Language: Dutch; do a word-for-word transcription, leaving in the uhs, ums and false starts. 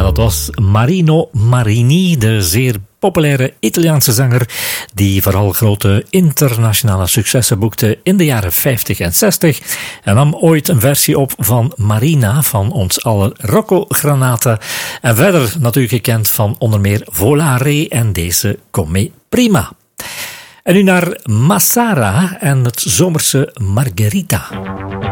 dat was Marino Marini, de zeer populaire Italiaanse zanger die vooral grote internationale successen boekte in de jaren vijftig en zestig en nam ooit een versie op van Marina van ons aller Rocco Granata en verder natuurlijk gekend van onder meer Volare en deze Come Prima. En nu naar Massara en het zomerse Margherita.